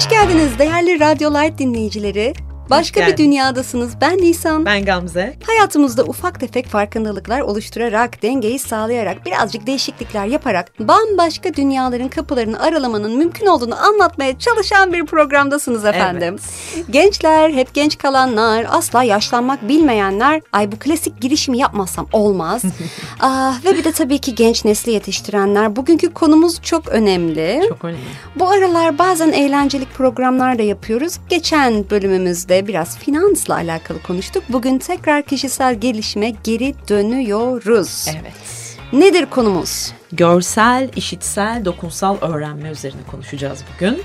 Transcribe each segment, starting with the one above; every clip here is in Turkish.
Hoş geldiniz değerli Radyo Light dinleyicileri. Başka bir dünyadasınız. Ben Nisan. Ben Gamze. Hayatımızda ufak tefek farkındalıklar oluşturarak, dengeyi sağlayarak, birazcık değişiklikler yaparak bambaşka dünyaların kapılarını aralamanın mümkün olduğunu anlatmaya çalışan bir programdasınız efendim. Evet. Gençler, hep genç kalanlar, asla yaşlanmak bilmeyenler, ay bu klasik girişimi yapmazsam olmaz. Ve bir de tabii ki genç nesli yetiştirenler. Bugünkü konumuz çok önemli. Çok önemli. Bu aralar bazen eğlencelik programlar da yapıyoruz. Geçen bölümümüzde biraz finansla alakalı konuştuk. Bugün tekrar kişisel gelişime geri dönüyoruz. Evet. Nedir konumuz? Görsel, işitsel, dokunsal öğrenme üzerine konuşacağız bugün.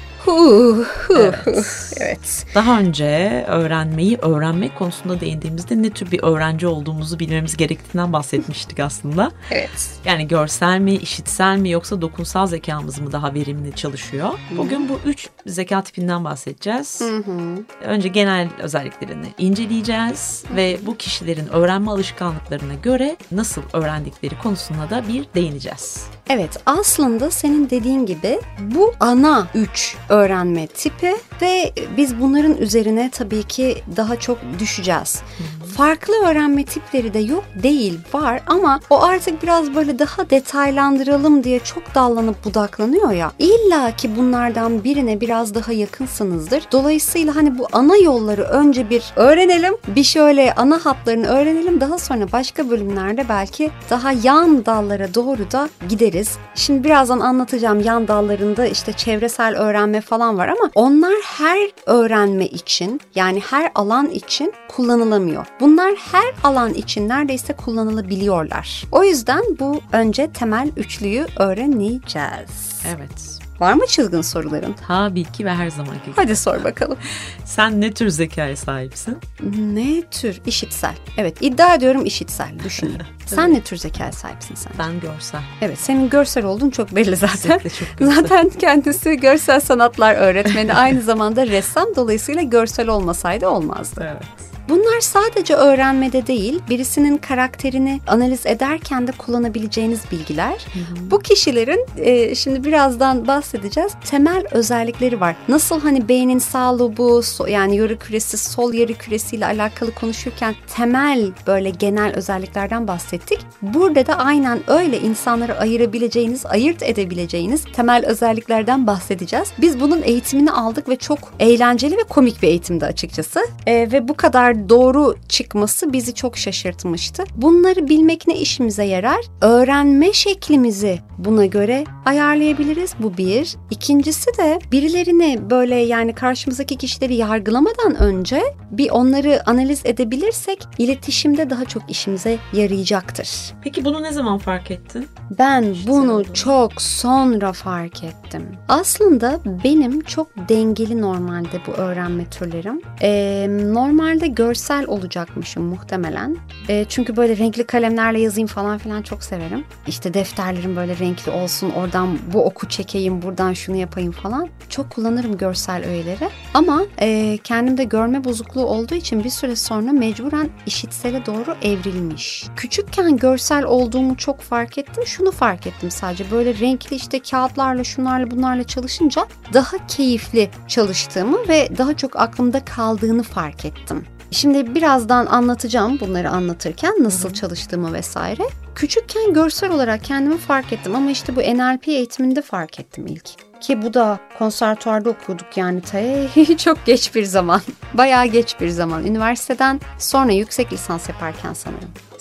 Evet. Daha önce öğrenmek konusunda değindiğimizde ne tür bir öğrenci olduğumuzu bilmemiz gerektiğinden bahsetmiştik aslında. Evet. Yani görsel mi, işitsel mi yoksa dokunsal zekamız mı daha verimli çalışıyor? Bugün bu 3 zeka tipinden bahsedeceğiz. Önce genel özelliklerini inceleyeceğiz ve bu kişilerin öğrenme alışkanlıklarına göre nasıl öğrendikleri konusuna da bir değineceğiz. Evet, aslında senin dediğin gibi bu ana 3 öğrenme tipi ve biz bunların üzerine tabii ki daha çok düşeceğiz. Farklı öğrenme tipleri de yok değil, var ama o artık biraz böyle daha detaylandıralım diye çok dallanıp budaklanıyor ya. İlla ki bunlardan birine biraz daha yakınsınızdır. Dolayısıyla hani bu ana yolları önce bir öğrenelim, bir şöyle ana hatlarını öğrenelim. Daha sonra başka bölümlerde belki daha yan dallara doğru da gideriz. Şimdi birazdan anlatacağım yan dallarında işte çevresel öğrenme falan var ama onlar her öğrenme için, yani her alan için kullanılamıyor. Bunlar her alan için neredeyse kullanılabiliyorlar. O yüzden bu önce temel üçlüyü öğreneceğiz. Evet. Var mı çılgın soruların? Tabii ki ve her zamanki gibi. Hadi sor bakalım. Sen ne tür zekaya sahipsin? Ne tür? İşitsel. Evet, iddia ediyorum işitsel. Düşünün. Sen ne tür zekaya sahipsin sen? Ben görsel. Evet, senin görsel olduğun çok belli zaten. Kesinlikle çok görsel. Zaten kendisi görsel sanatlar öğretmeni, aynı zamanda ressam. Dolayısıyla görsel olmasaydı olmazdı. Evet. Bunlar sadece öğrenmede değil, birisinin karakterini analiz ederken de kullanabileceğiniz bilgiler. Bu kişilerin, şimdi birazdan bahsedeceğiz, temel özellikleri var. Nasıl hani beynin sağ lobu, yani yarı küresi, sol yarı küresiyle alakalı konuşurken temel böyle genel özelliklerden bahsettik. Burada da aynen öyle insanları ayırabileceğiniz, ayırt edebileceğiniz temel özelliklerden bahsedeceğiz. Biz bunun eğitimini aldık ve çok eğlenceli ve komik bir eğitimdi açıkçası. Ve bu kadar doğru çıkması bizi çok şaşırtmıştı. Bunları bilmek ne işimize yarar? Öğrenme şeklimizi buna göre ayarlayabiliriz. Bu bir. İkincisi de birilerini böyle, yani karşımızdaki kişileri yargılamadan önce bir onları analiz edebilirsek iletişimde daha çok işimize yarayacaktır. Peki bunu ne zaman fark ettin? Ben bunu çok sonra fark ettim. Aslında benim çok dengeli normalde bu öğrenme türlerim. Normalde görsel olacakmışım muhtemelen. Çünkü böyle renkli kalemlerle yazayım falan filan çok severim. İşte defterlerim böyle renkli olsun, oradan bu oku çekeyim, buradan şunu yapayım falan. Çok kullanırım görsel öğeleri. Ama kendimde görme bozukluğu olduğu için bir süre sonra mecburen işitsele doğru evrilmiş. Küçükken görsel olduğumu çok fark ettim. Şunu fark ettim sadece, böyle renkli işte kağıtlarla şunlarla bunlarla çalışınca daha keyifli çalıştığımı ve daha çok aklımda kaldığını fark ettim. Şimdi birazdan anlatacağım bunları anlatırken nasıl çalıştığımı vesaire. Küçükken görsel olarak kendimi fark ettim ama işte bu NLP eğitiminde fark ettim ilk. Ki bu da konservatuvarda okuyorduk yani çok geç bir zaman. Bayağı geç bir zaman. Üniversiteden sonra yüksek lisans yaparken sanırım.